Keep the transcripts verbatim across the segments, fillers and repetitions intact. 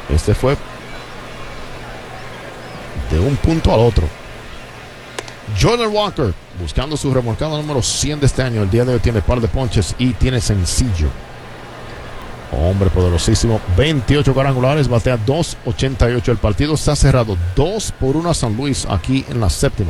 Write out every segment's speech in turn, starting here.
Este fue de un punto al otro. Jordan Walker buscando su remolcada número cien de este año. El día de hoy tiene par de ponches y tiene sencillo. Hombre poderosísimo. veintiocho cuadrangulares, batea dos ochenta y ocho. El partido está cerrado dos por uno a San Luis aquí en la séptima.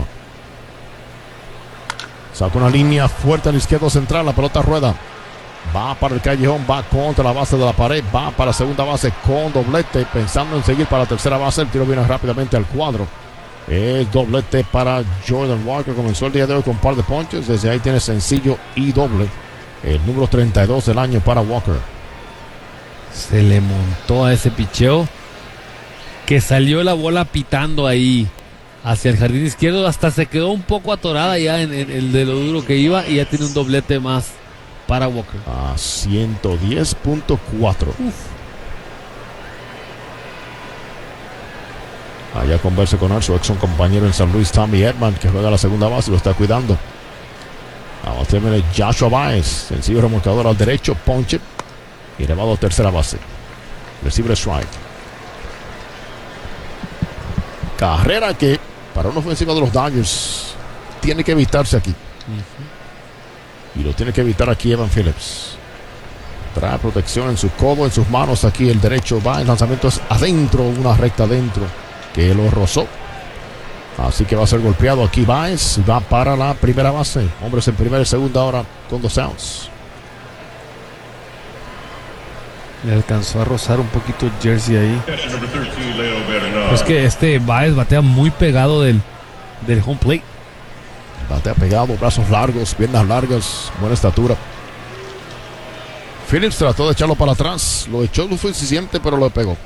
Saca una línea fuerte al izquierdo central. La pelota rueda. Va para el callejón. Va contra la base de la pared. Va para la segunda base con doblete. Pensando en seguir para la tercera base. El tiro viene rápidamente al cuadro. Es doblete para Jordan Walker. Comenzó el día de hoy con un par de ponches. Desde ahí tiene sencillo y doble. El número treinta y dos del año para Walker. Se le montó a ese picheo que salió la bola pitando ahí hacia el jardín izquierdo. Hasta se quedó un poco atorada ya en, en el de lo duro que iba. Y ya tiene un doblete más para Walker. A ciento diez punto cuatro. Allá conversa con él, su ex compañero en San Luis, Tommy Edman, que juega la segunda base y lo está cuidando. Vamos a terminar Joshua Baez, sencillo remolcador al derecho, ponche y elevado a tercera base. Recibe el strike. Carrera que para una ofensiva de los Dodgers tiene que evitarse aquí. Uh-huh. Y lo tiene que evitar aquí Evan Phillips. Trae protección en su codo, en sus manos aquí el derecho va, el lanzamiento es adentro, una recta adentro que lo rozó. Así que va a ser golpeado aquí Baez. Va para la primera base. Hombres en primera y segunda ahora con dos outs. Le alcanzó a rozar un poquito el jersey ahí. Es que este Baez batea muy pegado del, del home plate. Batea pegado, brazos largos, piernas largas, buena estatura. Phillips trató de echarlo para atrás. Lo echó lo suficiente, pero lo pegó.